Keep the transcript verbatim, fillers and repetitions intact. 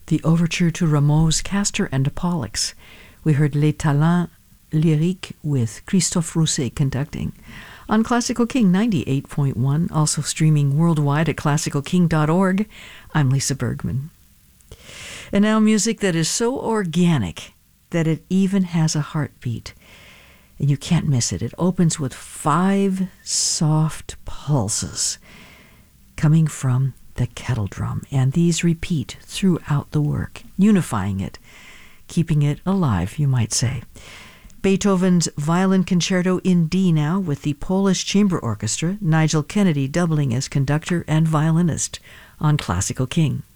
the overture to Rameau's Castor and Pollux. We heard Les Talents Lyriques with Christophe Rousset conducting. On Classical King ninety-eight point one, also streaming worldwide at classical king dot org, I'm Lisa Bergman. And now music that is so organic that it even has a heartbeat. And you can't miss it. It opens with five soft pulses coming from the kettle drum, and these repeat throughout the work, unifying it, keeping it alive, you might say. Beethoven's Violin Concerto in D now with the Polish Chamber Orchestra, Nigel Kennedy doubling as conductor and violinist on Classical King.